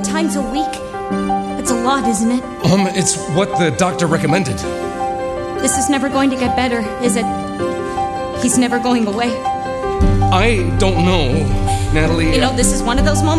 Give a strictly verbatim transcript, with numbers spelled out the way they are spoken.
times a week? It's a lot, isn't it? Um, it's what the doctor recommended. This is never going to get better, is it? He's never going away. I don't know, Natalie. You know, this is one of those moments